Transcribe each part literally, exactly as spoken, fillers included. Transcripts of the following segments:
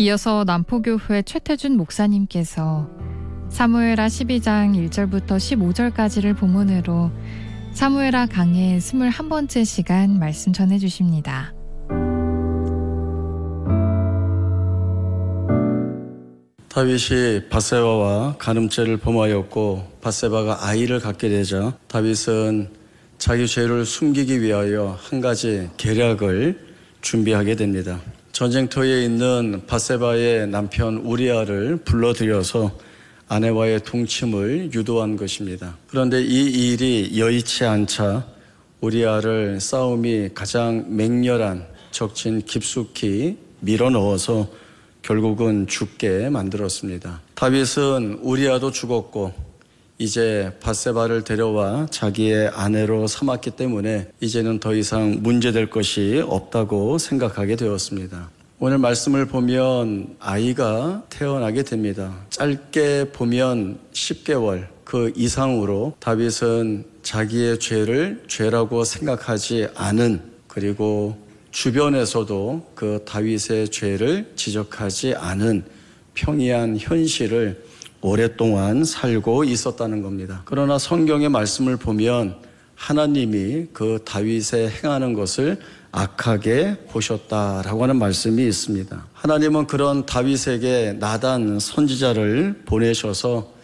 이어서 남포교회 최태준 목사님께서 사무엘하 십이 장 일 절부터 십오 절까지를 본문으로 사무엘하 강의 스물한 번째 시간 말씀 전해주십니다. 다윗이 밧세바와 간음죄를 범하였고 밧세바가 아이를 갖게 되자 다윗은 자기 죄를 숨기기 위하여 한 가지 계략을 준비하게 됩니다. 전쟁터에 있는 밧세바의 남편 우리아를 불러들여서 아내와의 동침을 유도한 것입니다. 그런데 이 일이 여의치 않자 우리아를 싸움이 가장 맹렬한 적진 깊숙이 밀어넣어서 결국은 죽게 만들었습니다. 다윗은 우리아도 죽었고 이제 밧세바를 데려와 자기의 아내로 삼았기 때문에 이제는 더 이상 문제될 것이 없다고 생각하게 되었습니다. 오늘 말씀을 보면 아이가 태어나게 됩니다. 짧게 보면 십 개월 그 이상으로 다윗은 자기의 죄를 죄라고 생각하지 않은, 그리고 주변에서도 그 다윗의 죄를 지적하지 않은 평이한 현실을 오랫동안 살고 있었다는 겁니다. 그러나 성경의 말씀을 보면 하나님이 그 다윗의 행하는 것을 악하게 보셨다라고 하는 말씀이 있습니다. 하나님은 그런 다윗에게 나단 선지자를 보내셔서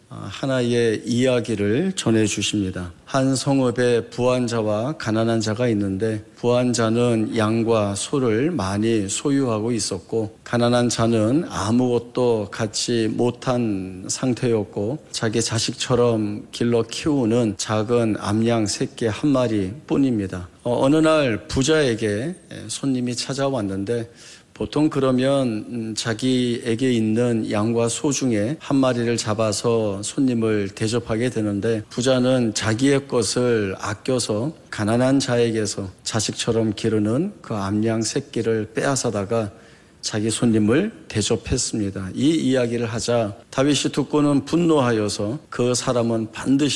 하나의 이야기를 전해주십니다. 한 성읍에 부한자와 가난한 자가 있는데 부한자는 양과 소를 많이 소유하고 있었고 가난한 자는 아무것도 갖지 못한 상태였고 자기 자식처럼 길러 키우는 작은 암양 새끼 한 마리 뿐입니다. 어느 날 부자에게 손님이 찾아왔는데 보통 그러면 자기에게 있는 양과 소 중에 한 마리를 잡아서 손님을 대접하게 되는데 부자는 자기의 것을 아껴서 가난한 자에게서 자식처럼 기르는 그 암양 새끼를 빼앗아다가 자기 손님을 대접했습니다. 이 이야기를 하자 다윗이 듣고는 분노하여서 그 사람은 반드시